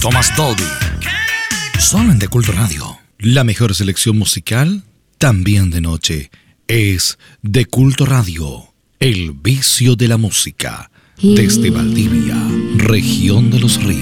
Thomas Dolby. Solo en The Culto Radio. La mejor selección musical, también de noche, es The Culto Radio. El vicio de la música. Desde Valdivia, región de los ríos.